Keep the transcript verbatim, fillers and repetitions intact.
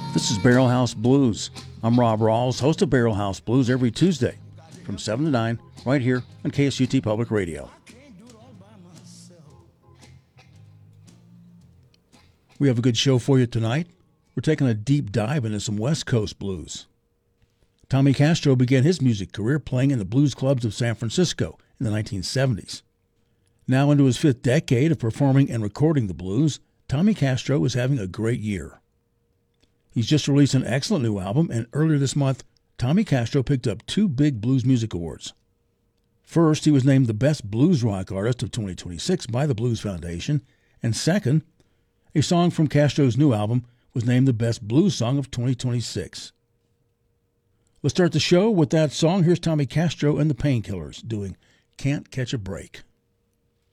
This is Barrel House Blues. I'm Rob Rawls, host of Barrel House Blues every Tuesday from seven to nine right here on K S U T Public Radio. We have a good show for you tonight. We're taking a deep dive into some West Coast blues. Tommy Castro began his music career playing in the blues clubs of San Francisco in the nineteen seventies. Now into his fifth decade of performing and recording the blues, Tommy Castro is having a great year. He's just released an excellent new album, and earlier this month, Tommy Castro picked up two big blues music awards. First, he was named the Best Blues Rock Artist of twenty twenty-six by the Blues Foundation, and second, a song from Castro's new album was named the Best Blues Song of twenty twenty-six. Let's start the show with that song. Here's Tommy Castro and the Painkillers doing Can't Catch a Break.